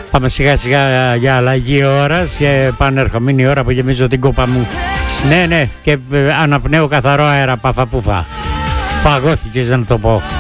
Πάμε σιγά σιγά για αλλαγή ώρας και πανέρχομαι. Είναι η ώρα που γεμίζω την κούπα μου. Ναι, και αναπνέω καθαρό αέρα, παφαπούφα. Φαγώθηκες να το πω.